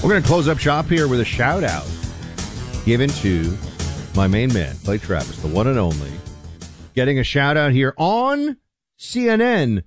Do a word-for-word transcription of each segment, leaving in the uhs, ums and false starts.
We're going to close up shop here with a shout out given to my main man, Clay Travis, the one and only, getting a shout out here on C N N,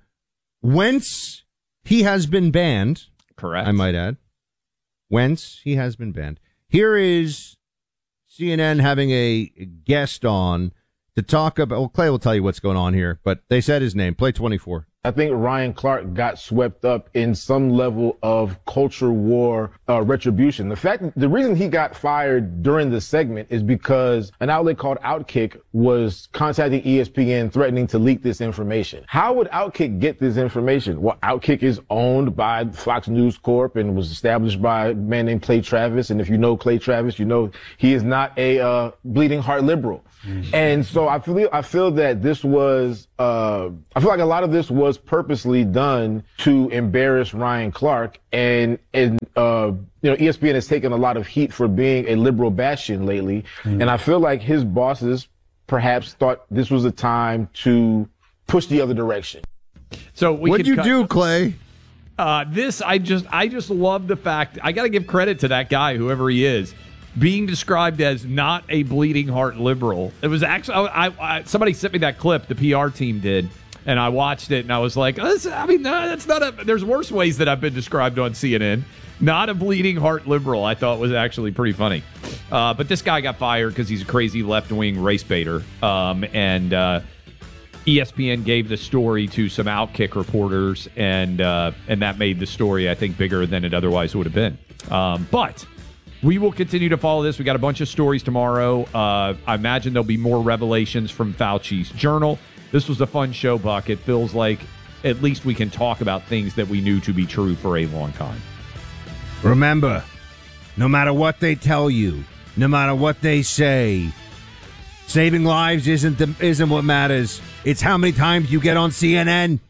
whence he has been banned. Correct. I might add. Whence he has been banned. Here is C N N having a guest on to talk about, well, Clay will tell you what's going on here, but they said his name, Play twenty-four. I think Ryan Clark got swept up in some level of culture war uh, retribution. The fact, the reason he got fired during the segment is because an outlet called Outkick was contacting E S P N threatening to leak this information. How would Outkick get this information? Well, Outkick is owned by Fox News Corp and was established by a man named Clay Travis. And if you know Clay Travis, you know he is not a uh, bleeding heart liberal. Mm-hmm. And so I feel I feel that this was uh, I feel like a lot of this was purposely done to embarrass Ryan Clark, and and uh, you know E S P N has taken a lot of heat for being a liberal bastion lately, mm-hmm. and I feel like his bosses perhaps thought this was a time to push the other direction. So we what'd you cut- do, Clay? Uh, this I just I just love the fact I got to give credit to that guy, whoever he is. Being described as not a bleeding heart liberal. It was actually, I, I, somebody sent me that clip, the P R team did, and I watched it, and I was like, oh, this, I mean, no, that's not a, there's worse ways that I've been described on C N N. Not a bleeding heart liberal, I thought was actually pretty funny. Uh, but this guy got fired because he's a crazy left-wing race baiter, um, and uh, E S P N gave the story to some Outkick reporters, and, uh, and that made the story, I think, bigger than it otherwise would have been. Um, but... we will continue to follow this. We got a bunch of stories tomorrow. Uh, I imagine there'll be more revelations from Fauci's journal. This was a fun show, Buck. It feels like at least we can talk about things that we knew to be true for a long time. Remember, no matter what they tell you, no matter what they say, saving lives isn't the, isn't what matters. It's how many times you get on C N N.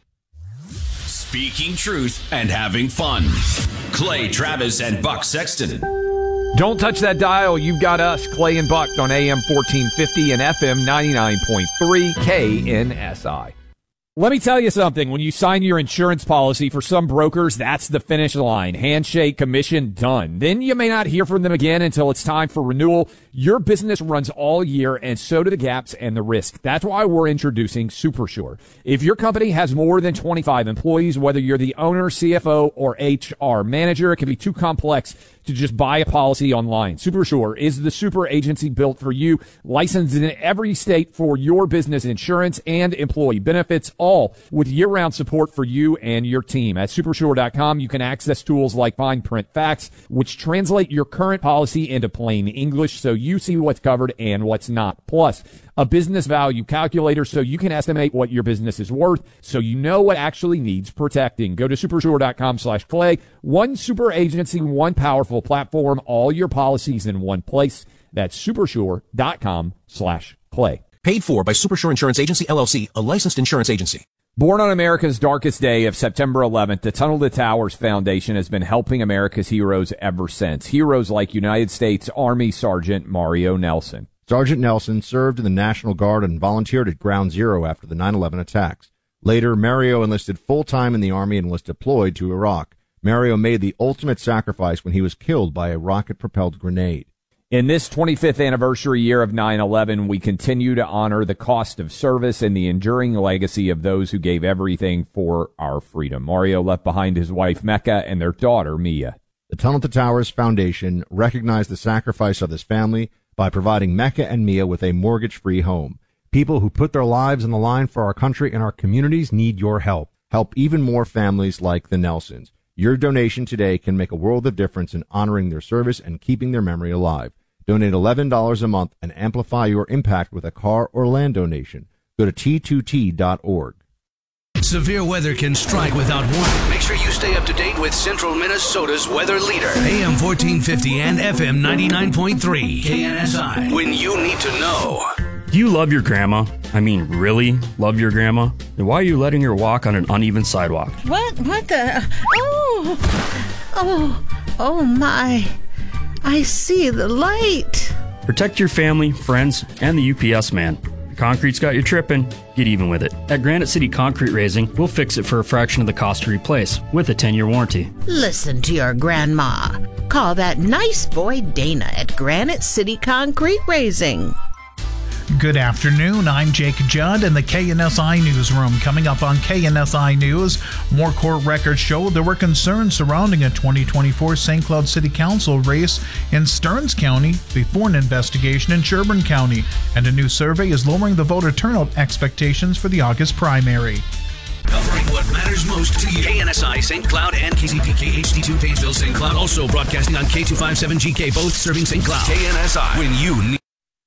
Speaking truth and having fun. Clay Travis and Buck Sexton. Don't touch that dial. You've got us, Clay and Buck, on A M fourteen fifty and F M ninety-nine point three K N S I. Let me tell you something. When you sign your insurance policy, for some brokers, that's the finish line. Handshake, commission, done. Then you may not hear from them again until it's time for renewal. Your business runs all year, and so do the gaps and the risk. That's why we're introducing SuperSure. If your company has more than twenty-five employees, whether you're the owner, C F O, or H R manager, it can be too complex to just buy a policy online. SuperSure is the super agency built for you, licensed in every state for your business insurance and employee benefits, all with year-round support for you and your team. At supersure dot com, you can access tools like Fine Print Facts, which translate your current policy into plain English so you see what's covered and what's not. Plus, a business value calculator so you can estimate what your business is worth so you know what actually needs protecting. Go to supersure dot com slash Clay. One super agency, one powerful platform, all your policies in one place. That's supersure dot com slash Clay. Paid for by Supersure Insurance Agency, L L C, a licensed insurance agency. Born on America's darkest day of September eleventh, the Tunnel to Towers Foundation has been helping America's heroes ever since. Heroes like United States Army Sergeant Mario Nelson. Sergeant Nelson served in the National Guard and volunteered at Ground Zero after the nine eleven attacks. Later, Mario enlisted full-time in the Army and was deployed to Iraq. Mario made the ultimate sacrifice when he was killed by a rocket-propelled grenade. In this twenty-fifth anniversary year of nine eleven, we continue to honor the cost of service and the enduring legacy of those who gave everything for our freedom. Mario left behind his wife, Mecca, and their daughter, Mia. The Tunnel to Towers Foundation recognized the sacrifice of this family by providing Mecca and Mia with a mortgage-free home. People who put their lives on the line for our country and our communities need your help. Help even more families like the Nelsons. Your donation today can make a world of difference in honoring their service and keeping their memory alive. Donate eleven dollars a month and amplify your impact with a car or land donation. Go to T two T dot org. Severe weather can strike without warning. Make sure you stay up to date with Central Minnesota's weather leader. A M fourteen fifty and F M ninety-nine point three K N S I. When you need to know. Do you love your grandma? I mean, really love your grandma? Then why are you letting her walk on an uneven sidewalk? What? What the? Oh! Oh! Oh, my. I see the light. Protect your family, friends, and the U P S man. The concrete's got you tripping. Get even with it. At Granite City Concrete Raising, we'll fix it for a fraction of the cost to replace with a ten-year warranty. Listen to your grandma. Call that nice boy Dana at Granite City Concrete Raising. Good afternoon. I'm Jake Judd in the K N S I Newsroom. Coming up on K N S I News, more court records show there were concerns surrounding a twenty twenty-four Saint Cloud City Council race in Stearns County before an investigation in Sherburne County. And a new survey is lowering the voter turnout expectations for the August primary. Covering what matters most to you. K N S I, Saint Cloud, and K Z P K H D two, Painesville, Saint Cloud. Also broadcasting on K two fifty-seven G K, both serving Saint Cloud. K N S I, when you need.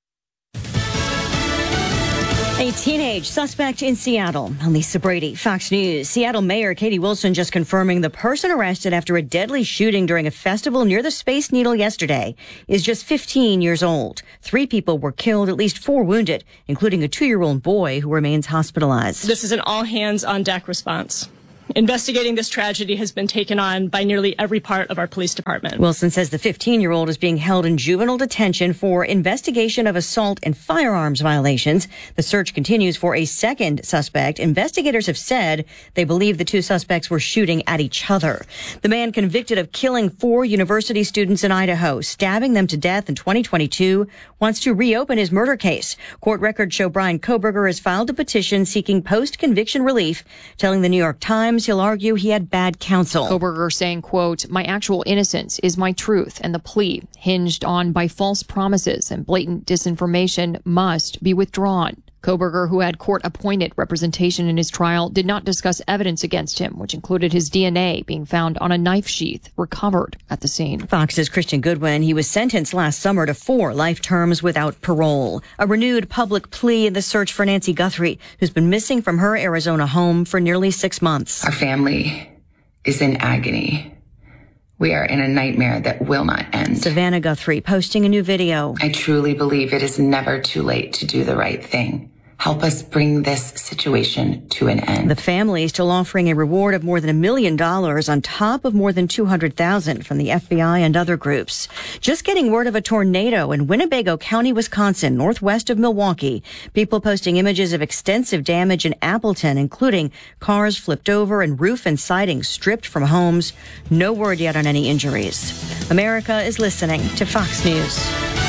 A teenage suspect in Seattle. I'm Lisa Brady, Fox News. Seattle Mayor Katie Wilson just confirming the person arrested after a deadly shooting during a festival near the Space Needle yesterday is just fifteen years old. Three people were killed, at least four wounded, including a two-year-old boy who remains hospitalized. This is an all-hands-on-deck response. Investigating this tragedy has been taken on by nearly every part of our police department. Wilson says the fifteen-year-old is being held in juvenile detention for investigation of assault and firearms violations. The search continues for a second suspect. Investigators have said they believe the two suspects were shooting at each other. The man convicted of killing four university students in Idaho, stabbing them to death in twenty twenty-two, wants to reopen his murder case. Court records show Brian Kohberger has filed a petition seeking post-conviction relief, telling the New York Times he'll argue he had bad counsel. Kohberger saying, quote, "My actual innocence is my truth, and the plea hinged on by false promises and blatant disinformation must be withdrawn." Kohberger, who had court-appointed representation in his trial, did not discuss evidence against him, which included his D N A being found on a knife sheath recovered at the scene. Fox's Christian Goodwin, he was sentenced last summer to four life terms without parole. A renewed public plea in the search for Nancy Guthrie, who's been missing from her Arizona home for nearly six months. Our family is in agony. We are in a nightmare that will not end. Savannah Guthrie posting a new video. I truly believe it is never too late to do the right thing. Help us bring this situation to an end. The family is still offering a reward of more than a million dollars on top of more than two hundred thousand dollars from the F B I and other groups. Just getting word of a tornado in Winnebago County, Wisconsin, northwest of Milwaukee. People posting images of extensive damage in Appleton, including cars flipped over and roof and siding stripped from homes. No word yet on any injuries. America is listening to Fox News.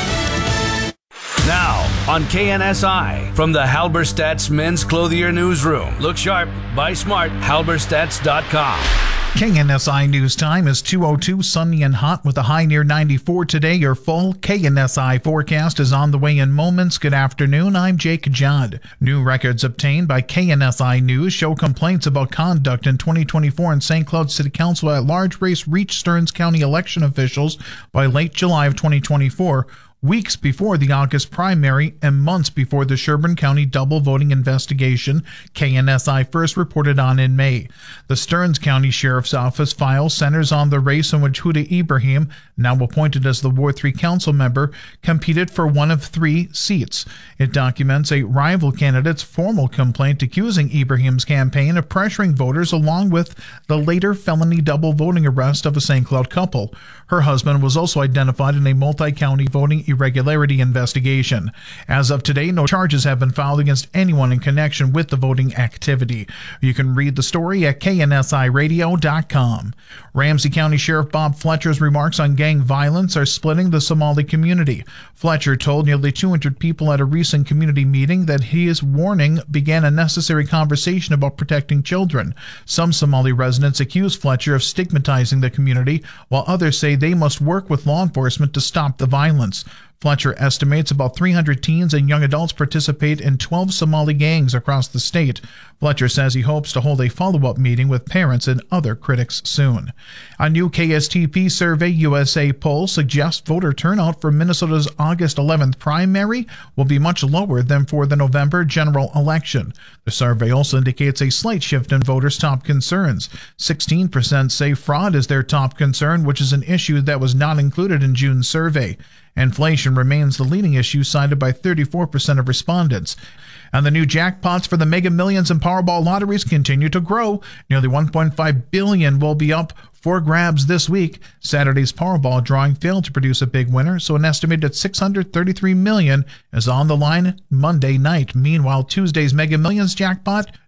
Now, on K N S I, from the Halberstadt's Men's Clothier Newsroom. Look sharp, buy smart, halberstadts dot com. K N S I News Time is two oh two, sunny and hot with a high near ninety-four today. Your full K N S I forecast is on the way in moments. Good afternoon, I'm Jake Judd. New records obtained by K N S I News show complaints about conduct in twenty twenty-four in Saint Cloud City Council at large race reached Stearns County election officials by late July of twenty twenty-four. Weeks before the August primary and months before the Sherburne County double voting investigation K N S I first reported on in May. The Stearns County Sheriff's Office file centers on the race in which Huda Ibrahim, now appointed as the Ward three council member, competed for one of three seats. It documents a rival candidate's formal complaint accusing Ibrahim's campaign of pressuring voters, along with the later felony double voting arrest of a Saint Cloud couple. Her husband was also identified in a multi-county voting irregularity investigation. As of today, no charges have been filed against anyone in connection with the voting activity. You can read the story at K N S I radio dot com. Ramsey County Sheriff Bob Fletcher's remarks on gang violence are splitting the Somali community. Fletcher told nearly two hundred people at a recent community meeting that his warning began a necessary conversation about protecting children. Some Somali residents accuse Fletcher of stigmatizing the community, while others say they must work with law enforcement to stop the violence. Fletcher estimates about three hundred teens and young adults participate in twelve Somali gangs across the state. Fletcher says he hopes to hold a follow-up meeting with parents and other critics soon. A new K S T P Survey U S A poll suggests voter turnout for Minnesota's August eleventh primary will be much lower than for the November general election. The survey also indicates a slight shift in voters' top concerns. sixteen percent say fraud is their top concern, which is an issue that was not included in June's survey. Inflation remains the leading issue, cited by thirty-four percent of respondents. And the new jackpots for the Mega Millions and Powerball lotteries continue to grow. Nearly one point five billion dollars will be up for grabs this week. Saturday's Powerball drawing failed to produce a big winner, so an estimated six hundred thirty-three million dollars is on the line Monday night. Meanwhile, Tuesday's Mega Millions jackpot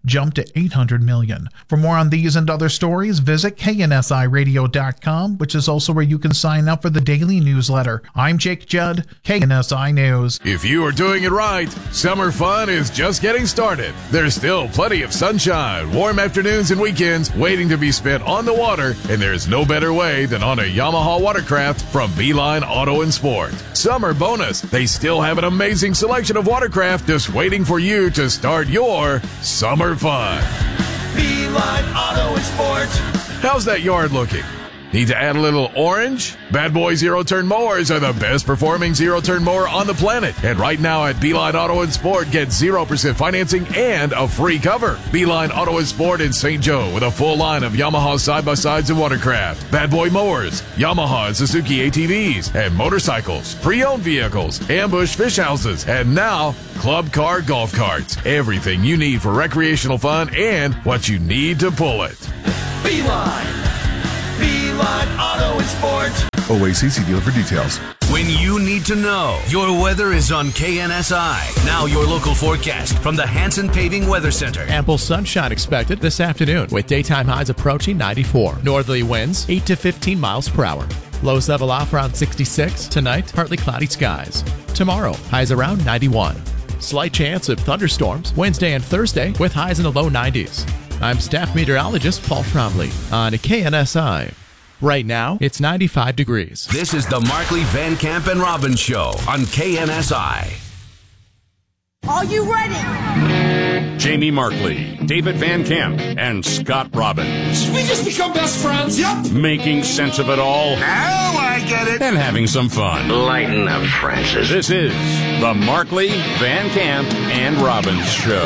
jumped to eight hundred million. For more on these and other stories, visit K N S I radio dot com, which is also where you can sign up for the daily newsletter. I'm Jake Judd, K N S I News. If you are doing it right, summer fun is just getting started. There's still plenty of sunshine, warm afternoons and weekends waiting to be spent on the water, and there's no better way than on a Yamaha watercraft from Beeline Auto and Sport. Summer bonus, they still have an amazing selection of watercraft just waiting for you to start your summer fun. Beeline Auto and Sport. How's that yard looking? Need to add a little orange? Bad Boy zero-turn mowers are the best performing zero-turn mower on the planet. And right now at Beeline Auto and Sport, get zero percent financing and a free cover. Beeline Auto and Sport in Saint Joe with a full line of Yamaha side-by-sides and watercraft, Bad Boy mowers, Yamaha and Suzuki A T Vs, and motorcycles, pre-owned vehicles, ambush fish houses, and now club car golf carts. Everything you need for recreational fun and what you need to pull it. Beeline. Beeline Auto and Sport. O A C C dealer for details. When you need to know, your weather is on K N S I. Now your local forecast from the Hanson Paving Weather Center. Ample sunshine expected this afternoon with daytime highs approaching ninety-four. Northerly winds eight to fifteen miles per hour. Lows level off around sixty-six. Tonight, partly cloudy skies. Tomorrow, highs around ninety-one. Slight chance of thunderstorms Wednesday and Thursday with highs in the low nineties. I'm staff meteorologist Paul Trombley on K N S I. Right now, it's ninety-five degrees. This is the Markley, Van Camp, and Robbins Show on K N S I. Are you ready? Jamie Markley, David Van Camp, and Scott Robbins. Did we just become best friends? Yep. Making sense of it all. Now I get it. And having some fun. Lighten up, Francis. This is the Markley, Van Camp, and Robbins Show.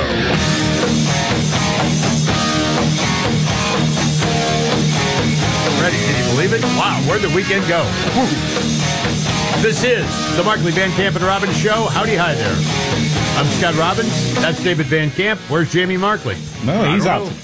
Ready? Can you believe it? Wow, where'd the weekend go? Woo. This is the Markley, Van Camp, and Robbins Show. Howdy, hi there. I'm Scott Robbins. That's David Van Camp. Where's Jamie Markley? No, he's out.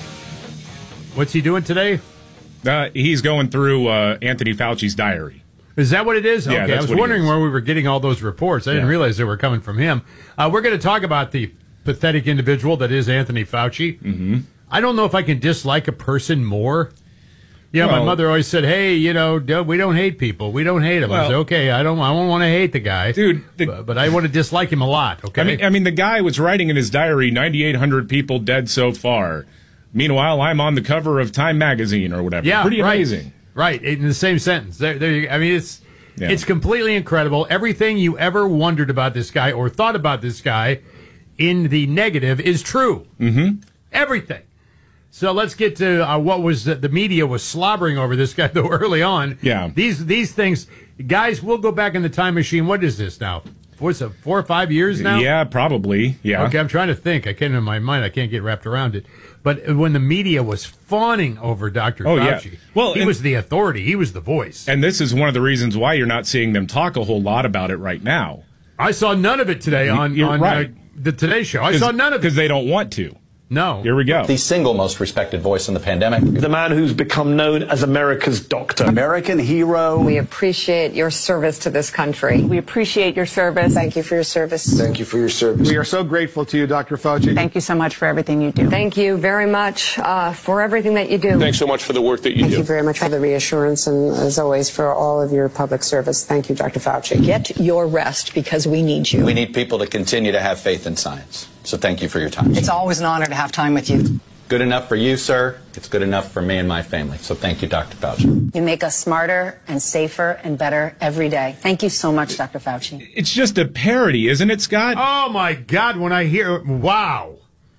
What's he doing today? Uh, he's going through uh, Anthony Fauci's diary. Is that what it is? Yeah, okay, I was wondering where we were getting all those reports. I didn't Yeah. realize they were coming from him. Uh, we're going to talk about the pathetic individual that is Anthony Fauci. Mm-hmm. I don't know if I can dislike a person more. Yeah, Well- my mother always said, "Hey, you know, don't- we don't hate people. We don't hate him." I Well- said, "Okay, I don't. I don't want to hate the guy, Dude, the- but, but I want to dislike him a lot." Okay, I mean, I mean, the guy was writing in his diary, ninety-eight hundred people dead so far. Meanwhile, I'm on the cover of Time magazine or whatever. yeah, Pretty right. amazing. Right, in the same sentence. There, there. You, I mean, it's Yeah. it's completely incredible. Everything you ever wondered about this guy or thought about this guy in the negative is true. Mm-hmm. Everything. So let's get to uh, what was the, the media was slobbering over this guy though early on. Yeah. These these things, guys. We'll go back in the time machine. What is this now? What's it, four or five years now? Yeah, probably. Yeah. Okay, I'm trying to think. I can't in my mind. I can't get wrapped around it. But when the media was fawning over Doctor Oh, yeah. Fauci, Well, he and- was the authority. He was the voice. And this is one of the reasons why you're not seeing them talk a whole lot about it right now. I saw none of it today on, You're on right. uh, the Today Show. I saw none of it. Because they don't want to. No. Here we go. The single most respected voice in the pandemic. The man who's become known as America's doctor. American hero. We appreciate your service to this country. We appreciate your service. Thank you for your service. Thank you for your service. We are so grateful to you, Doctor Fauci. Thank you so much for everything you do. Thank you very much uh, for everything that you do. Thanks so much for the work that you Thank do. you very much for the reassurance and, as always, for all of your public service. Thank you, Doctor Fauci. Get your rest because we need you. We need people to continue to have faith in science. So thank you for your time. It's always an honor to have time with you. Good enough for you, sir. It's good enough for me and my family. So thank you, Doctor Fauci. You make us smarter and safer and better every day. Thank you so much, Doctor Fauci. It's just a parody, isn't it, Scott? Oh, my God, when I hear, wow.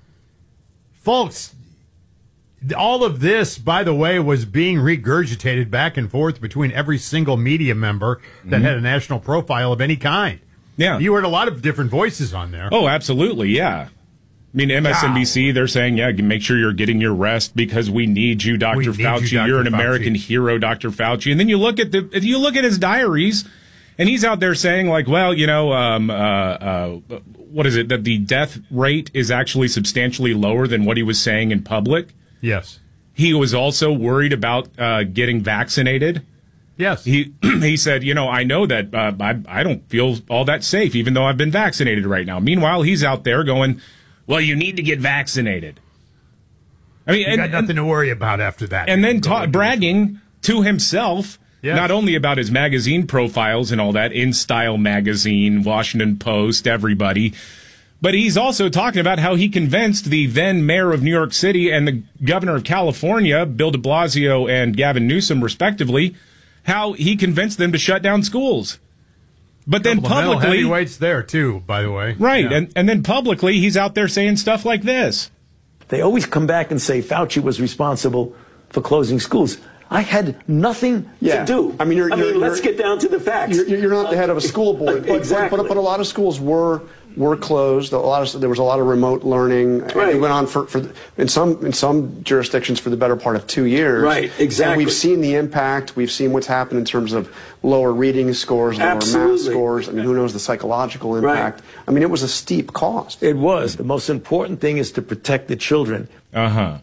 Folks, all of this, by the way, was being regurgitated back and forth between every single media member that Mhm. had a national profile of any kind. Yeah. You heard a lot of different voices on there. Oh, absolutely, yeah. I mean, M S N B C, they're saying, yeah, make sure you're getting your rest because we need you, Doctor We need you, Fauci. Doctor You're an Fauci. American hero, Doctor Fauci. And then you look at the, you look at his diaries, and he's out there saying, like, well, you know, um, uh, uh, what is it? That the death rate is actually substantially lower than what he was saying in public. Yes. He was also worried about uh, getting vaccinated. Yes. He he said, you know, I know that uh, I I don't feel all that safe, even though I've been vaccinated right now. Meanwhile, he's out there going, well, you need to get vaccinated. I mean, you and, got nothing and, to worry about after that. And then ta- bragging to himself, yes. not only about his magazine profiles and all that, In Style magazine, Washington Post, everybody, but he's also talking about how he convinced the then mayor of New York City and the governor of California, Bill de Blasio and Gavin Newsom, respectively, how he convinced them to shut down schools. But then publicly, heavyweights there too, by the way, right? Yeah. And and then publicly, he's out there saying stuff like this. They always come back and say Fauci was responsible for closing schools. I had nothing yeah. to do. I mean, you're, I you're, mean, you're, let's get down to the facts. You're, you're not the head of a school board, but, exactly. but, but, but a lot of schools were were closed. A lot of there was a lot of remote learning. Right. It went on for, for in some in some jurisdictions for the better part of two years. Right. Exactly. And we've seen the impact. We've seen what's happened in terms of lower reading scores, lower Absolutely. math scores. I mean, who knows the psychological impact? Right. I mean, it was a steep cost. It was. The most important thing is to protect the children. Uh huh.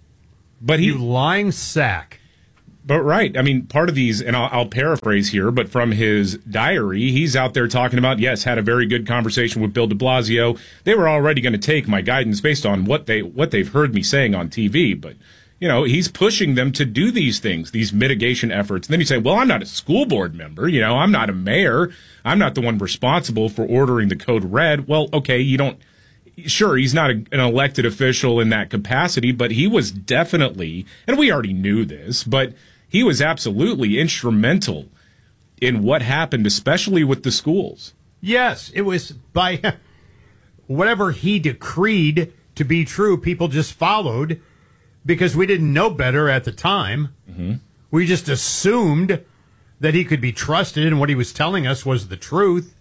But he you lying sack. But right, I mean, part of these, and I'll, I'll paraphrase here, but from his diary, he's out there talking about, yes, had a very good conversation with Bill de Blasio. They were already going to take my guidance based on what they what they've heard me saying on T V, but you know, he's pushing them to do these things, these mitigation efforts. And then you say, well, I'm not a school board member, you know, I'm not a mayor, I'm not the one responsible for ordering the code red. Well, okay, you don't. Sure, he's not a, an elected official in that capacity, but he was definitely, and we already knew this, but he was absolutely instrumental in what happened, especially with the schools. Yes, it was by whatever he decreed to be true, people just followed because we didn't know better at the time. Mm-hmm. We just assumed that he could be trusted and what he was telling us was the truth.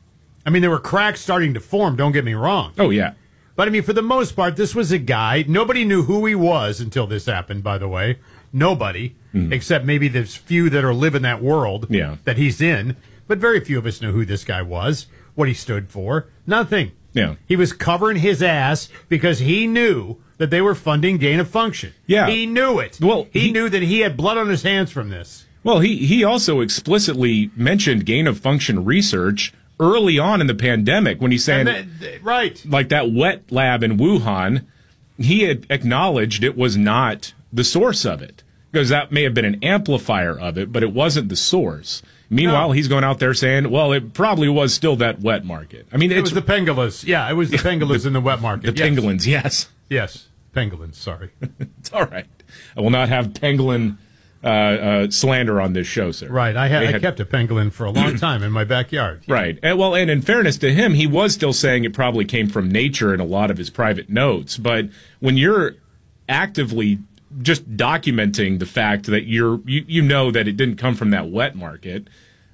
I mean, there were cracks starting to form, don't get me wrong. Oh, yeah. But, I mean, for the most part, this was a guy. Nobody knew who he was until this happened, by the way. Nobody, mm. except maybe there's few that are live in that world yeah. that he's in. But very few of us knew who this guy was, what he stood for. Nothing. Yeah. He was covering his ass because he knew that they were funding gain of function. Yeah. He knew it. Well, he, he knew that he had blood on his hands from this. Well, he, he also explicitly mentioned gain of function research early on in the pandemic when he's saying, that, right, like that wet lab in Wuhan, he had acknowledged it was not the source of it because that may have been an amplifier of it, but it wasn't the source. Meanwhile, no. he's going out there saying, well, it probably was still that wet market. I mean, it it's, was the pengolas. Yeah, it was the pengolas in the wet market. The yes. pangolins, yes. Yes, pangolins, sorry. It's all right. I will not have pangolin Uh, uh, slander on this show, sir. Right. I, ha- had, I kept a pangolin for a long time in my backyard. Yeah. Right. And, well, and in fairness to him, he was still saying it probably came from nature in a lot of his private notes. But when you're actively just documenting the fact that you're, you, you know that it didn't come from that wet market,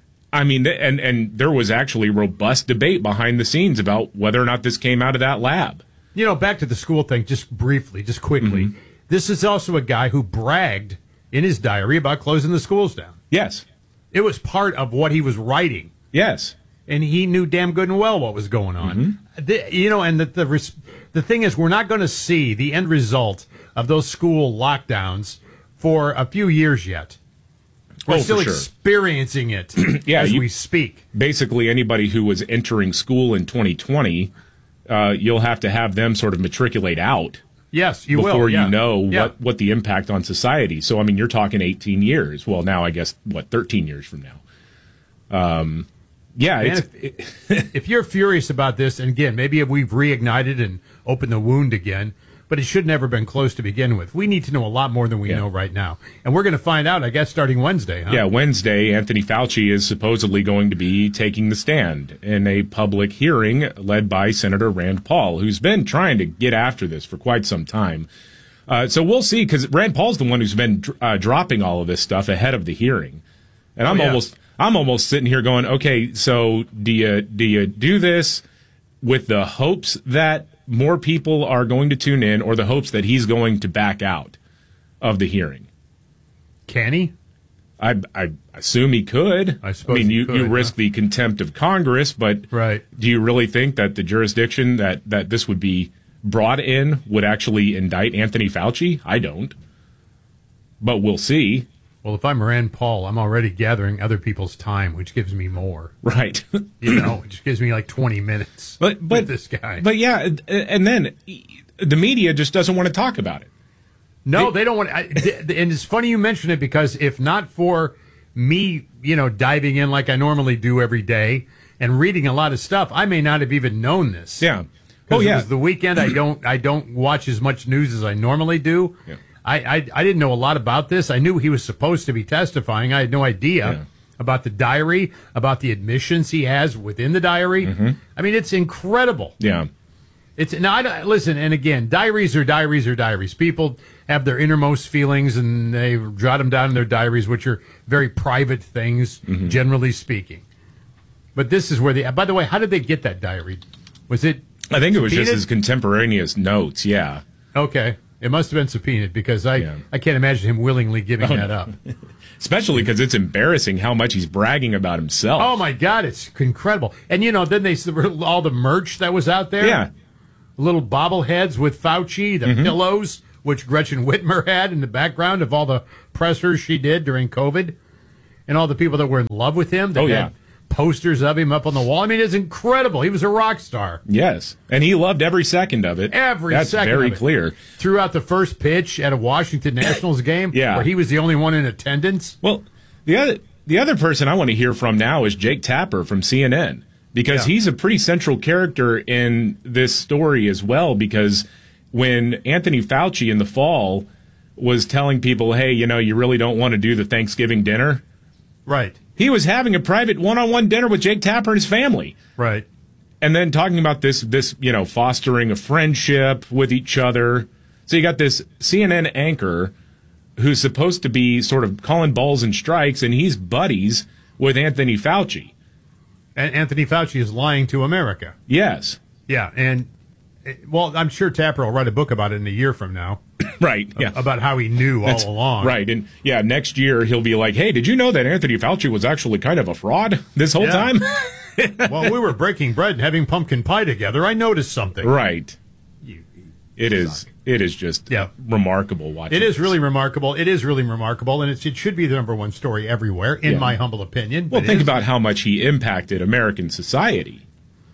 I mean, and, and there was actually robust debate behind the scenes about whether or not this came out of that lab. You know, back to the school thing, just briefly, just quickly. Mm-hmm. This is also a guy who bragged in his diary about closing the schools down. Yes. It was part of what he was writing. Yes. And he knew damn good and well what was going on. Mm-hmm. The, you know, and the, the, the thing is, we're not going to see the end result of those school lockdowns for a few years yet. We're oh, still for sure. experiencing it yeah, as you, we speak. Basically, anybody who was entering school in twenty twenty, uh, you'll have to have them sort of matriculate out. Yes, you before will. Before you yeah. know yeah. what, what the impact on society. So, I mean, you're talking eighteen years. Well, now I guess, what, thirteen years from now. Um, yeah. Man, it's, if, if you're furious about this, and again, maybe we've reignited and opened the wound again, but it should never have been close to begin with. We need to know a lot more than we yeah. know right now. And we're going to find out, I guess, starting Wednesday. Huh? Yeah, Wednesday, Anthony Fauci is supposedly going to be taking the stand in a public hearing led by Senator Rand Paul, who's been trying to get after this for quite some time. Uh, so we'll see, because Rand Paul's the one who's been uh, dropping all of this stuff ahead of the hearing. And I'm oh, yeah. almost I'm almost sitting here going, okay, so do you do you do this with the hopes that more people are going to tune in, or the hopes that he's going to back out of the hearing? Can he? I, I assume he could. I suppose I mean, he you, could, you huh? risk the contempt of Congress, but right. do you really think that the jurisdiction that, that this would be brought in would actually indict Anthony Fauci? I don't. But we'll see. Well, if I'm Rand Paul, I'm already gathering other people's time, which gives me more. Right. You know, it just gives me like twenty minutes but, but, with this guy. But yeah, and then the media just doesn't want to talk about it. No, they, they don't want. I, and it's funny you mention it because if not for me, you know, diving in like I normally do every day and reading a lot of stuff, I may not have even known this. Yeah. Oh yeah. It was the weekend. I don't. I don't watch as much news as I normally do. Yeah. I, I I didn't know a lot about this. I knew he was supposed to be testifying. I had no idea Yeah. about the diary, about the admissions he has within the diary. Mm-hmm. I mean, it's incredible. Yeah. It's now. I, listen, and again, diaries are diaries are diaries. People have their innermost feelings, and they jot them down in their diaries, which are very private things, Mm-hmm. generally speaking. But this is where they. By the way, how did they get that diary? Was it? I think it was just subpoenaed? his contemporaneous notes. Yeah. Okay, it must have been subpoenaed because I Yeah. I can't imagine him willingly giving Oh, that no. up. Especially because it's embarrassing how much he's bragging about himself. Oh my God, it's incredible. And you know, then they all the merch that was out there. Yeah. Little bobbleheads with Fauci, the Mhm. pillows, which Gretchen Whitmer had in the background of all the pressers she did during COVID, and all the people that were in love with him. That Oh, yeah. had posters of him up on the wall. I mean, it's incredible. He was a rock star. Yes, and he loved every second of it. Every That's second very of it. clear. Throughout the first pitch at a Washington Nationals game, Yeah. where he was the only one in attendance. Well, the other the other person I want to hear from now is Jake Tapper from C N N because Yeah. he's a pretty central character in this story as well. Because when Anthony Fauci in the fall was telling people, "Hey, you know, you really don't want to do the Thanksgiving dinner," Right. he was having a private one-on-one dinner with Jake Tapper and his family. Right. And then talking about this, this you know, fostering a friendship with each other. So you got this C N N anchor who's supposed to be sort of calling balls and strikes, and he's buddies with Anthony Fauci. And Anthony Fauci is lying to America. Yes. Yeah, and eh, well, I'm sure Tapper will write a book about it in a year from now. Right. Yeah. About how he knew all That's along. Right. And yeah, next year he'll be like, "Hey, did you know that Anthony Fauci was actually kind of a fraud this whole Yeah. time?" While we were breaking bread and having pumpkin pie together, I noticed something. Right. It is. It is just Yeah. remarkable watching. It is this. really remarkable. It is really remarkable, and it's, it should be the number one story everywhere, in Yeah. my humble opinion. Well, but it think is- about how much he impacted American society.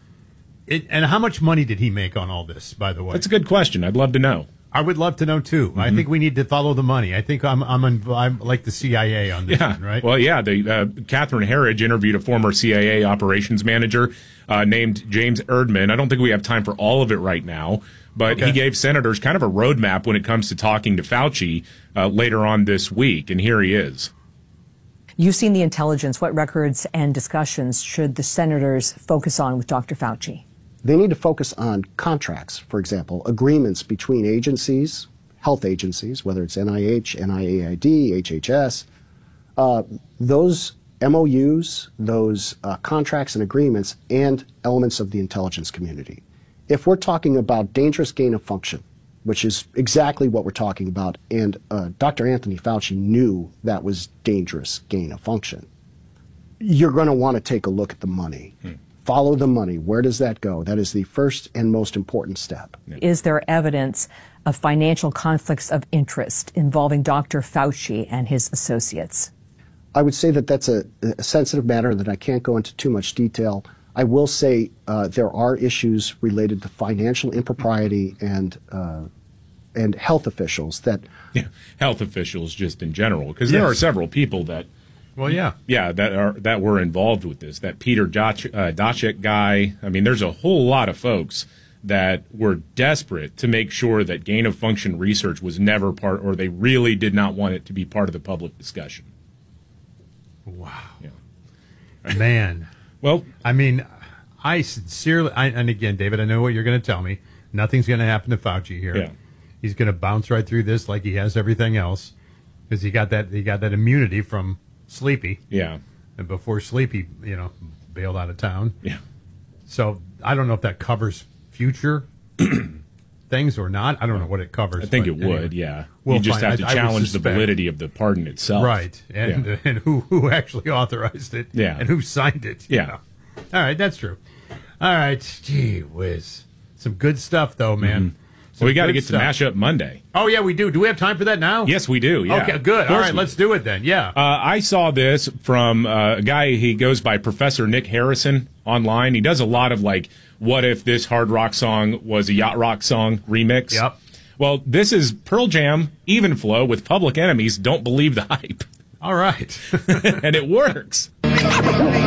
it, and how much money did he make on all this, by the way? That's a good question. I'd love to know. I would love to know, too. I think we need to follow the money. I think I'm I'm, in, I'm like the C I A on this Yeah. one, right? Well, yeah. The uh, Catherine Herridge interviewed a former C I A operations manager uh, named James Erdman. I don't think we have time for all of it right now, but Okay. he gave senators kind of a roadmap when it comes to talking to Fauci uh, later on this week, and here he is. You've seen the intelligence. What records and discussions should the senators focus on with Doctor Fauci? They need to focus on contracts, for example, agreements between agencies, health agencies, whether it's N I H, N I A I D, H H S. Uh, those M O Us, those uh, contracts and agreements, and elements of the intelligence community. If we're talking about dangerous gain of function, which is exactly what we're talking about, and uh, Doctor Anthony Fauci knew that was dangerous gain of function, you're going to want to take a look at the money. Hmm. Follow the money. Where does that go? That is the first and most important step. Is there evidence of financial conflicts of interest involving Doctor Fauci and his associates? I would say that that's a, a sensitive matter that I can't go into too much detail. I will say uh, there are issues related to financial impropriety and uh, and health officials that Yeah, health officials just in general, because there Yes. are several people that, Well, yeah. yeah, that are that were involved with this. That Peter Dach, uh, Daszak guy. I mean, there's a whole lot of folks that were desperate to make sure that gain of function research was never part, or they really did not want it to be part of the public discussion. Wow. Man. Well, I mean, I sincerely, I, and again, David, I know what you're going to tell me. Nothing's going to happen to Fauci here. Yeah. He's going to bounce right through this like he has everything else, because he got that he got that immunity from Sleepy. Yeah. And before Sleepy, you know, bailed out of town. Yeah. So I don't know if that covers future things or not. I don't know what it covers. I think but it anyway, would, yeah. we'll you just find- have to I- I would challenge the suspect. validity of the pardon itself. Right. And Yeah. and who who actually authorized it. Yeah. And who signed it. you Yeah. know. All right, that's true. All right. Gee whiz. Some good stuff though, man. Mhm. Well, we got to good get stuff. to Mashup Monday. Oh yeah, we do. Do we have time for that now? Yes, we do. Yeah. Okay, good. Of All course right, we let's do it then. Yeah. Uh, I saw this from uh, a guy, he goes by Professor Nick Harrison online. He does a lot of like, what if this hard rock song was a yacht rock song remix? Yep. Well, this is Pearl Jam, Even Flow with Public Enemy's Don't Believe the Hype. All right. And it works.